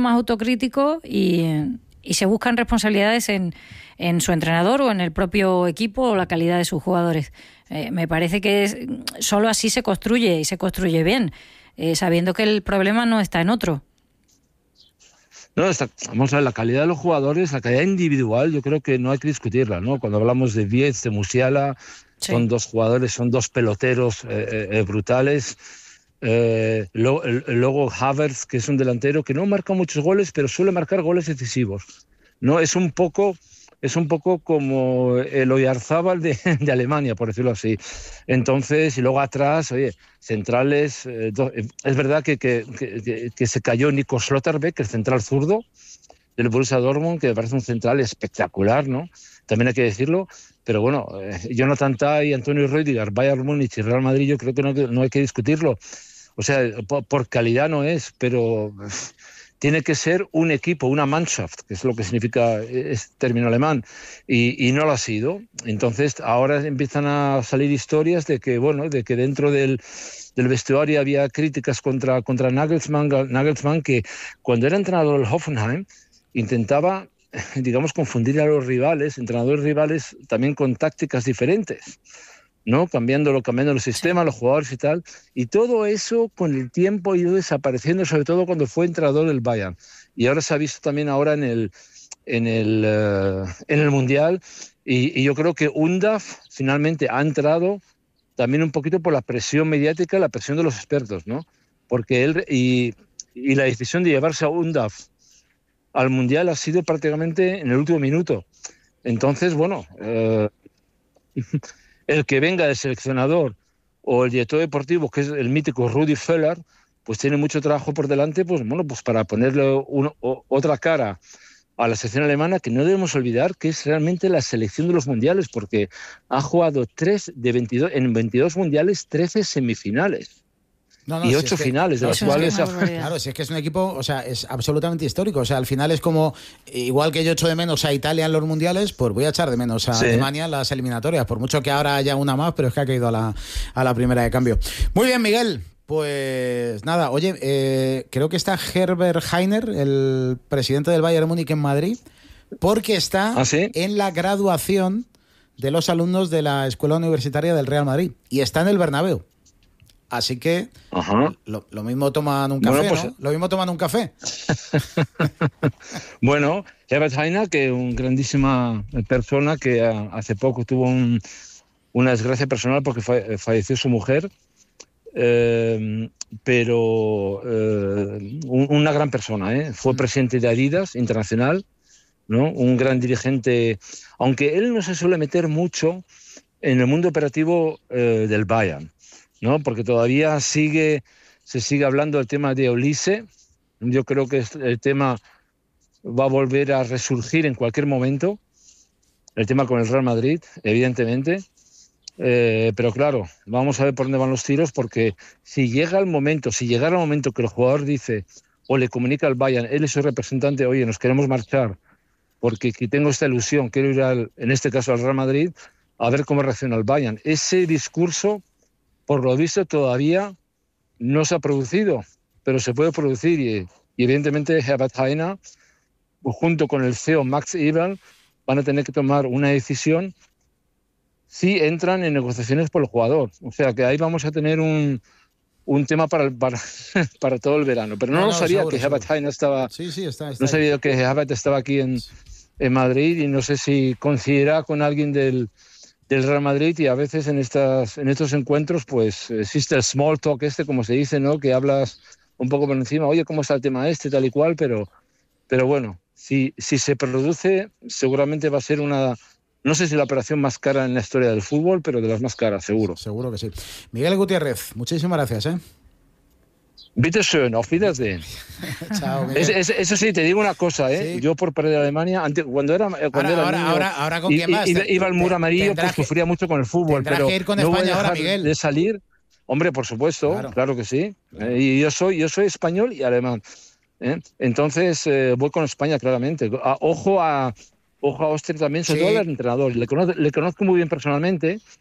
más autocrítico y se buscan responsabilidades en su entrenador o en el propio equipo o la calidad de sus jugadores. Me parece que solo así se construye y se construye bien, sabiendo que el problema no está en otro. No, vamos a ver, la calidad de los jugadores, la calidad individual, yo creo que no hay que discutirla, ¿no? Cuando hablamos de Viez, de Musiala, sí, son dos jugadores, son dos peloteros brutales. Luego Havertz, que es un delantero que no marca muchos goles, pero suele marcar goles decisivos, ¿no? Es un poco como el Oyarzábal de Alemania, por decirlo así. Entonces, y luego atrás, oye, centrales, es verdad que se cayó Nico Schlotterbeck, el central zurdo del Borussia Dortmund, que me parece un central espectacular, ¿no? También hay que decirlo, pero bueno, Jonathan Tah y Antonio Rüdiger, Bayern Múnich y Real Madrid, yo creo que no hay que discutirlo. O sea, por calidad no es, pero tiene que ser un equipo, una Mannschaft, que es lo que significa este término alemán, y no lo ha sido. Entonces, ahora empiezan a salir historias de que dentro del vestuario había críticas contra Nagelsmann, que cuando era entrenador del Hoffenheim intentaba, digamos, confundir a los entrenadores rivales, también con tácticas diferentes, ¿no? Cambiando el sistema, los jugadores y tal, y todo eso con el tiempo ha ido desapareciendo, sobre todo cuando fue entrenador del Bayern, y ahora se ha visto también ahora en el Mundial, y yo creo que Undav finalmente ha entrado también un poquito por la presión mediática, la presión de los expertos, ¿no? Porque él y la decisión de llevarse a Undav al Mundial ha sido prácticamente en el último minuto. Entonces, bueno, el que venga del seleccionador o el director deportivo, que es el mítico Rudi Völler, pues tiene mucho trabajo por delante, pues para ponerle otra cara a la selección alemana, que no debemos olvidar que es realmente la selección de los mundiales, porque ha jugado 3 de 22, en 22 mundiales, 13 semifinales. Y 8 finales, de las cuales... Claro, si es que es un equipo, o sea, es absolutamente histórico. O sea, al final es como, igual que yo echo de menos a Italia en los mundiales, pues voy a echar de menos a Alemania en las eliminatorias, por mucho que ahora haya una más, pero es que ha caído a la primera de cambio. Muy bien, Miguel. Pues nada, oye, creo que está Herbert Hainer, el presidente del Bayern Múnich en Madrid, porque está en la graduación de los alumnos de la Escuela Universitaria del Real Madrid, y está en el Bernabéu. Así que lo mismo toman un café, pues, ¿no? Lo mismo toman un café. Bueno, Herbert Hainer, que es una grandísima persona que hace poco tuvo una desgracia personal porque falleció su mujer, pero una gran persona, fue presidente de Adidas Internacional, ¿no? Un gran dirigente, aunque él no se suele meter mucho en el mundo operativo del Bayern, ¿no? Porque todavía se sigue hablando del tema de Olise. Yo creo que el tema va a volver a resurgir en cualquier momento, el tema con el Real Madrid, evidentemente, pero claro, vamos a ver por dónde van los tiros, porque si llegara el momento que el jugador dice o le comunica al Bayern, él es su representante, oye, nos queremos marchar porque tengo esta ilusión, quiero ir en este caso al Real Madrid, a ver cómo reacciona el Bayern. Ese discurso, por lo visto, todavía no se ha producido, pero se puede producir, y evidentemente Herbert Hainer, junto con el CEO Max Eberl, van a tener que tomar una decisión si entran en negociaciones por el jugador. O sea que ahí vamos a tener un tema para todo el verano. Pero no sabía que Herbert Hainer estaba... No sabía que Herbert estaba aquí en Madrid, y no sé si coincidirá con alguien del Real Madrid, y a veces en estos encuentros pues existe el small talk como se dice, ¿no? Que hablas un poco por encima, oye, ¿cómo está el tema tal y cual? Pero bueno, si se produce, seguramente va a ser no sé si la operación más cara en la historia del fútbol, pero de las más caras, seguro. Seguro que sí. Miguel Gutiérrez, muchísimas gracias, Bitte schön, auf Wiedersehen. Chao, Miguel. Eso sí, te digo una cosa, ¿eh? Sí. Yo por perder a Alemania, cuando era niño, ahora ¿con quién más? Iba al muro amarillo, pues sufría mucho con el fútbol, pero que ir con no España voy a dejar ahora, Miguel. de salir. Hombre, por supuesto, claro que sí. Y yo soy español y alemán. Entonces voy con España, claramente. Ojo a Austria también, sobre todo al entrenador. Le conozco muy bien personalmente,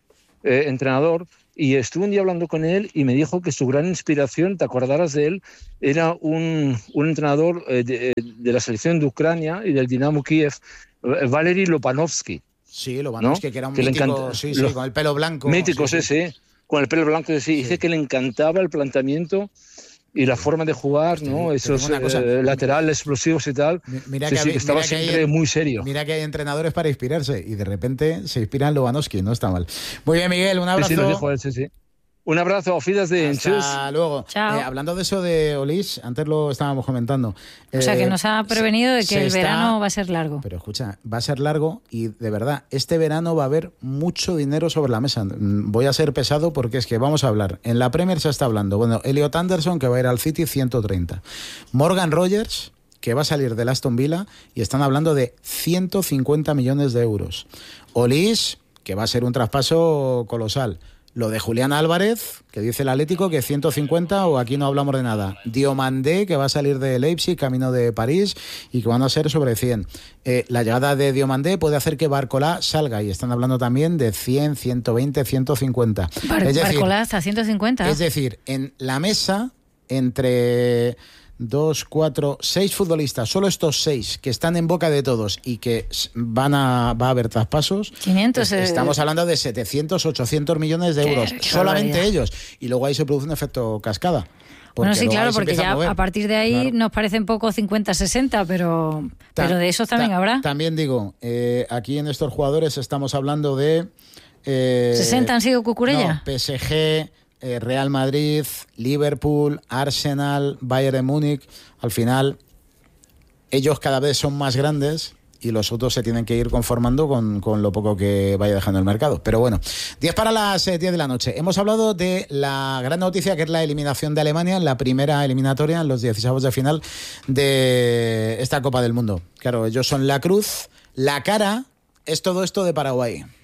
entrenador, y estuve un día hablando con él y me dijo que su gran inspiración, te acordarás de él, era un entrenador de la selección de Ucrania y del Dinamo Kiev, Valery Lobanovsky. Sí, Lobanovsky, ¿no? Que era un mítico, sí, con el pelo blanco. Mítico, sí. Con el pelo blanco, sí. Dice que le encantaba el planteamiento y la forma de jugar, ¿no? Esos laterales explosivos y tal. Mira que estaba siempre muy serio. Mira que hay entrenadores para inspirarse y de repente se inspira en Lobanovski, no está mal. Muy bien, Miguel, un abrazo. Sí, lo dijo él, sí. Un abrazo, auf Wiedersehen. Hasta luego. Hablando de eso de Olís, antes lo estábamos comentando. O sea, que nos ha prevenido de que el verano va a ser largo. Pero escucha, va a ser largo y de verdad, este verano va a haber mucho dinero sobre la mesa. Voy a ser pesado porque es que vamos a hablar. En la Premier se está hablando. Bueno, Elliot Anderson, que va a ir al City, 130. Morgan Rogers, que va a salir del Aston Villa, y están hablando de 150 millones de euros. Olís, que va a ser un traspaso colosal. Lo de Julián Álvarez, que dice el Atlético que 150 o aquí no hablamos de nada. Diomandé, que va a salir de Leipzig, camino de París, y que van a ser sobre 100. La llegada de Diomandé puede hacer que Barcolá salga, y están hablando también de 100, 120, 150. Barcolá hasta 150. Es decir, en la mesa, entre 2, 4, 6 futbolistas, solo estos 6 que están en boca de todos y que va a haber traspasos, 500, estamos hablando de 700, 800 millones de euros, solamente ellos, y luego ahí se produce un efecto cascada. Bueno, sí, claro, porque ya a partir de ahí nos parecen poco 50, 60, pero de esos también habrá. También digo, aquí en estos jugadores estamos hablando de... 60 han sido Cucurella. No, PSG... Real Madrid, Liverpool, Arsenal, Bayern de Múnich. Al final, ellos cada vez son más grandes y los otros se tienen que ir conformando con lo poco que vaya dejando el mercado. Pero bueno, 10 para las 10 de la noche. Hemos hablado de la gran noticia, que es la eliminación de Alemania en la primera eliminatoria, en los 16avos de final de esta Copa del Mundo. Claro, ellos son la cruz, la cara es todo esto de Paraguay.